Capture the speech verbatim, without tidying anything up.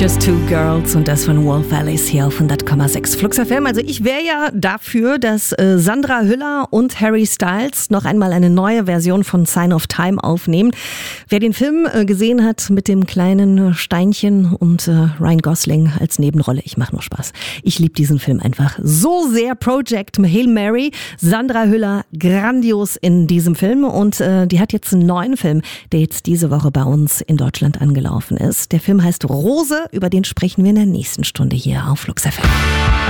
Just Two Girls und das von Wolf Alice hier auf hundert Komma sechs Flux F M. Also ich wäre ja dafür, dass äh, Sandra Hüller und Harry Styles noch einmal eine neue Version von Sign of Time aufnehmen. Wer den Film äh, gesehen hat mit dem kleinen Steinchen und äh, Ryan Gosling als Nebenrolle, ich mache nur Spaß. Ich liebe diesen Film einfach so sehr. Project Hail Mary, Sandra Hüller, grandios in diesem Film und äh, die hat jetzt einen neuen Film, der jetzt diese Woche bei uns in Deutschland angelaufen ist. Der Film heißt Rose. Über den sprechen wir in der nächsten Stunde hier auf Flux F M.